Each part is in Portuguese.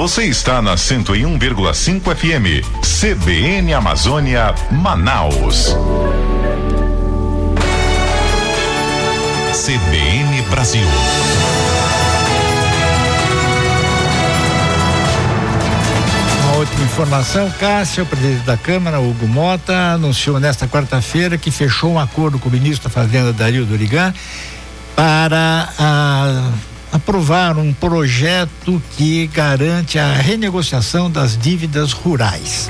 Você está na 101,5 FM. CBN Amazônia, Manaus. CBN Brasil. Uma última informação: Cássio, o presidente da Câmara, Hugo Mota, anunciou nesta quarta-feira que fechou um acordo com o ministro da Fazenda, Dario Dorigan, para aprovar um projeto que garante a renegociação das dívidas rurais.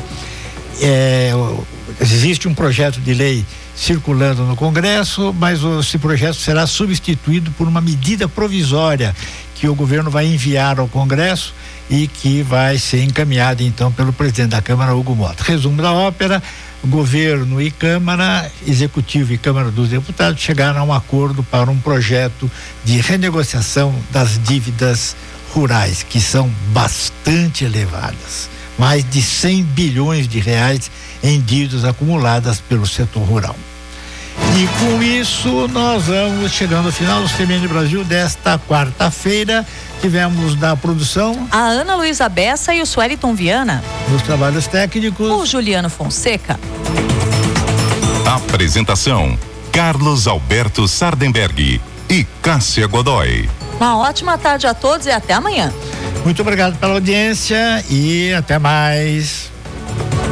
Existe um projeto de lei circulando no Congresso, mas esse projeto será substituído por uma medida provisória que o governo vai enviar ao Congresso e que vai ser encaminhada então pelo presidente da Câmara, Hugo Mota. Resumo da ópera: governo e Câmara, Executivo e Câmara dos Deputados chegaram a um acordo para um projeto de renegociação das dívidas rurais, que são bastante elevadas. Mais de 100 bilhões de reais em dívidas acumuladas pelo setor rural. E com isso nós vamos chegando ao final do CBN Brasil desta quarta-feira. Tivemos da produção a Ana Luísa Bessa e o Sueliton Viana. Nos trabalhos técnicos, o Juliano Fonseca. Apresentação: Carlos Alberto Sardenberg e Cássia Godoy. Uma ótima tarde a todos e até amanhã. Muito obrigado pela audiência e até mais.